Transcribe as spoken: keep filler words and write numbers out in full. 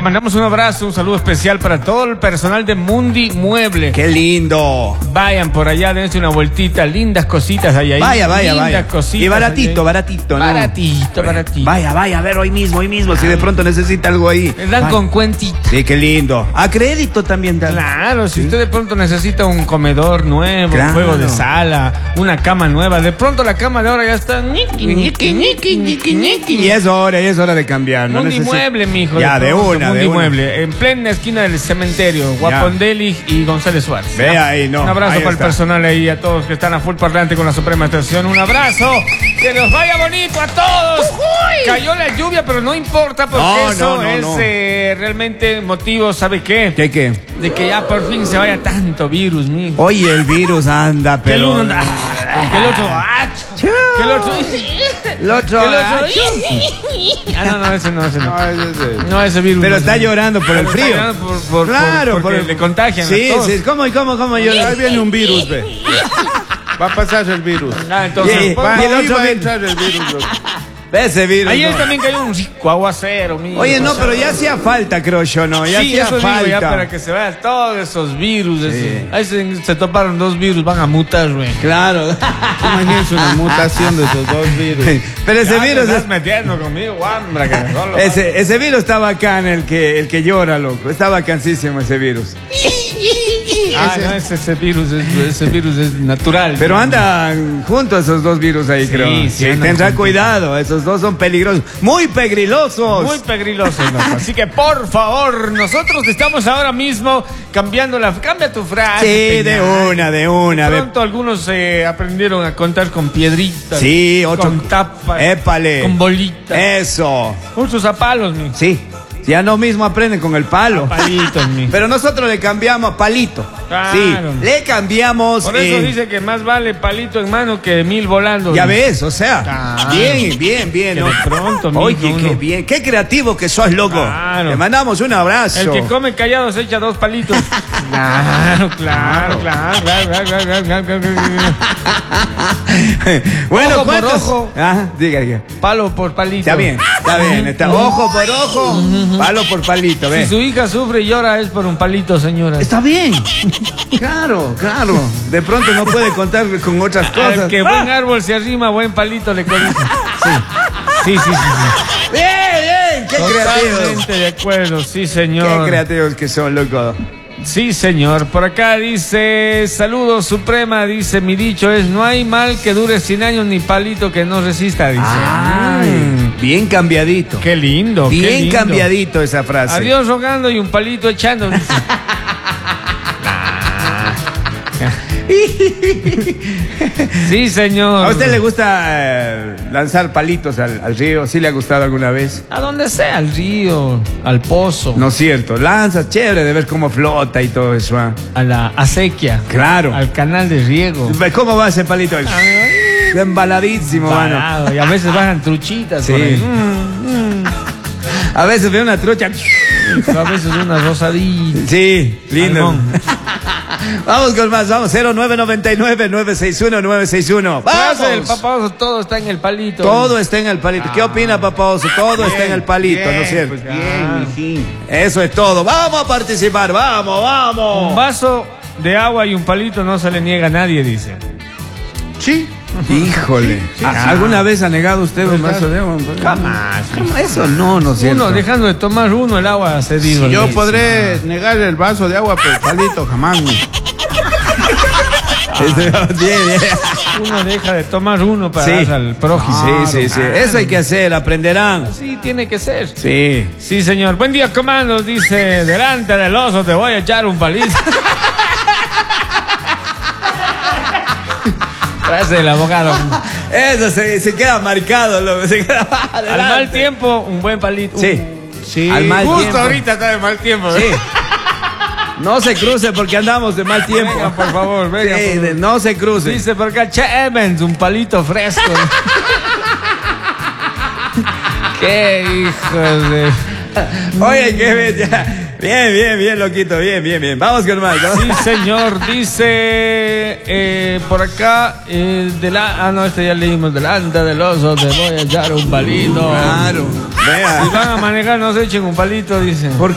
Mandamos un abrazo, un saludo especial para todo el personal de Mundi Mueble. ¡Qué lindo! Vayan por allá, dense una vueltita, lindas cositas ahí. ahí. Vaya, vaya, lindas vaya. Cositas Y baratito, ahí. baratito, ¿no? Baratito, baratito. Vaya, vaya, a ver, hoy mismo, hoy mismo, si de pronto necesita algo ahí. Les dan Vaya. con cuentita. Sí, qué lindo. A crédito también dan. Claro, si usted de pronto necesita un comedor nuevo, Claro. un juego de sala, una cama nueva, de pronto la cama de ahora ya está ñiqui, ñiqui, ñiqui, ñiqui, ñiqui. Y es hora, y es hora de cambiar, ¿no? Mundi Necesito- Mueble, mijo. Ya, de pronto, una, Mundi de una. Mueble, en plena esquina del cementerio, Guapondeli y González Suárez. Ve ahí, no. Un abrazo ahí para el está. personal ahí, a todos que están a full parlante con la Suprema Estación. Un abrazo, que nos vaya bonito a todos. Cayó la lluvia, pero no importa porque No, eso no, no, es no. eh, realmente motivo, ¿sabe qué? ¿Qué, qué? De que ya por fin se vaya tanto virus, mijo. Oye, el virus anda, Que el pero... uno anda, que el otro, ah, que el otro, El otro... que el ah, otro. Ah, no, no, ese no, ese no. No, ese es el- No, ese virus. Pero no, está ese no. llorando por el Pero frío. está llorando por, por, Claro, por, porque por- le contagian Sí, a todos. sí, ¿cómo y cómo, cómo? Yo, ahí viene un virus, ve. Va a pasar el virus. Ah, entonces, Y- por Va, y el favor. otro ahí va a vi- entrar el virus. loco. Ese virus. Ayer no. también cayó un rico aguacero, mijo. Oye, no, pero ya hacía falta, creo yo, ¿no? Ya sí, hacía eso falta. digo ya para que se vayan todos esos virus. Sí. esos- Ahí se, se toparon dos virus, van a mutar, güey. Claro. Imagínense una mutación de esos dos virus. Pero ese Ya te virus estás es... metiendo conmigo, guambra, que solo- Ese, ese virus está bacán, el que, el que llora, loco. Está bacanísimo ese virus. Ah, no, ese, ese virus es, ese virus es natural. Pero andan juntos esos dos virus ahí, Sí, creo. sí, Sí, andan tendrá juntos. cuidado, esos dos son peligrosos. Muy pegrilosos. Muy pegriloso, loco. Así que por favor, nosotros estamos ahora mismo cambiando la. Cambia tu frase. Sí, de Peña. una, de una. De de- pronto algunos eh, aprendieron a contar con piedritas. Sí, otro- Con tapas. Épale. Con bolitas. Eso. Muchos a palos, mi. Sí. Ya no mismo aprenden con el palo. Palitos, mi. Pero nosotros le cambiamos palito. Claro. Sí, le cambiamos. Por eso eh, dice que más vale palito en mano que mil volando. Ya mi. ves, o sea, Claro. bien, bien, bien. Que ¿no? de pronto, mijo, Oye, qué uno- bien, qué creativo que sos, loco. Claro. Te mandamos un abrazo. El que come callado se echa dos palitos. Claro, claro, claro, claro, claro, claro, claro, claro, claro. Bueno, Ojo por ¿cuántos? ojo. Ajá, diga, diga. Palo por palito. Está bien, está bien. Está ojo por ojo, palo por palito, Si ve. su hija sufre y llora es por un palito, señora. Está bien. Claro, claro. De pronto no puede contar con otras Al cosas. que buen árbol se arrima, buen palito le cobija. Sí, sí, sí, sí. sí. Bien, bien, qué creativos. Totalmente de acuerdo, sí, Qué señor. creativos que son, loco. Sí, señor. Por acá dice, saludos Suprema, dice, mi dicho es, no hay mal que dure cien años ni palito que no resista, dice. Ay, Mm, bien cambiadito. qué lindo, qué Bien lindo. cambiadito esa frase. Adiós rogando y un palito echando, dice. Sí, señor. ¿A usted le gusta eh, lanzar palitos al, al río? ¿Sí le ha gustado alguna vez? A donde sea, al río, al pozo, No es cierto. Lanza, chévere de ver cómo flota y todo eso. ¿ah? a la acequia, Claro. al canal de riego. ¿Cómo va ese palito? Embaladísimo, mano. Parado, y a veces bajan truchitas Sí. por ahí. Mm, A veces ve una trucha. mm. A veces una rosadita. Sí, lindo. Salmón. Vamos con más, vamos. cero nueve nueve nueve, nueve seis uno, nueve seis uno. Frase del ¡Vamos! Papa Oso, todo está en el palito. Todo está en el palito. ¿Qué opina, papá Oso? Todo está en el palito, ¿no es cierto? pues, bien, mijín. Eso es todo. Vamos a participar. Vamos, Un vamos. vaso de agua y un palito no se le niega a nadie, dice. Sí. Híjole. ¿A- ¿Alguna vez ha negado usted un vaso de agua? Jamás. ¿Cómo? Eso no, no es cierto. Uno dejando de tomar uno, el agua ha cedido. Yo dice. podré negar el vaso de agua, pero el palito jamás. mi. Eso, bien, bien. Uno deja de tomar uno para Sí. dar al prójimo. Sí, sí, sí. Eso hay que hacer, aprenderán. Sí, tiene que ser. Sí. Sí, señor. Buen día, comandos. Dice, delante del oso te voy a echar un palito. Frase del abogado. Eso se, se queda marcado, loco. Se queda Al adelante. mal tiempo, un buen palito. Sí. Sí. Al mal Justo tiempo. ahorita está de mal tiempo. Sí. No se cruce porque andamos de mal tiempo. Venga, por favor, venga. Sí, por de- favor. no se cruce. Dice por acá, Che Evans, un palito fresco. Qué hijo de... Oye, qué bella. Bien, bien, bien, loquito. Bien, bien, bien. Vamos con más, ¿no? Sí, señor, dice eh, por acá, eh, de la, ah, no, este ya leímos, delante del oso te voy a echar un palito. Claro. Vea. Si van a manejar, no se echen un palito, dicen. ¿Por